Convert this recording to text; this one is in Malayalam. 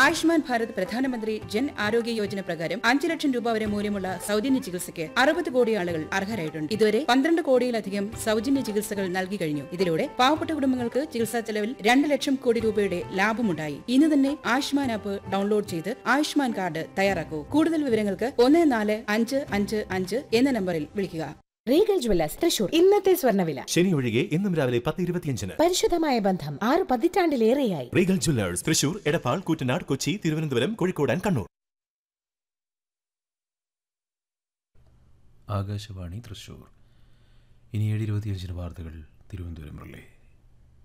ആയുഷ്മാൻ ഭാരത് പ്രധാനമന്ത്രി ജൻ ആരോഗ്യ യോജന പ്രകാരം 5 ലക്ഷം രൂപ വരെ മൂല്യമുള്ള സൗജന്യ ചികിത്സയ്ക്ക് 60 കോടി ആളുകൾ അർഹരായിട്ടുണ്ട്. ഇതുവരെ 12 കോടിയിലധികം സൗജന്യ ചികിത്സകൾ നൽകി കഴിഞ്ഞു. ഇതിലൂടെ പാവപ്പെട്ട കുടുംബങ്ങൾക്ക് ചികിത്സാ ചെലവിൽ 2 ലക്ഷം കോടി രൂപയുടെ ലാഭമുണ്ടായി. ഇന്ന് തന്നെ ആയുഷ്മാൻ ആപ്പ് ഡൗൺലോഡ് ചെയ്ത് ആയുഷ്മാൻ കാർഡ് തയ്യാറാക്കൂ. കൂടുതൽ വിവരങ്ങൾക്ക് 14555 എന്ന നമ്പറിൽ വിളിക്കുക. Regal Jewellers Thrissur. ഇന്നത്തെ സ്വർണ്ണവില ശനി ഒഴികെ ഇന്നും രാവിലെ 10:25. പരിശുദ്ധമായ ബന്ധം 6 പതിറ്റാണ്ടിലേറെയായി. Regal Jewellers Thrissur, Edappal, Koottanad, Kochi, Thiruvananthapuram, Kozhikode and Kannur. Akashvani Thrissur. ഇനി 7:25 വാർത്തകൾ തിരുവനന്തപുരം റിലേ.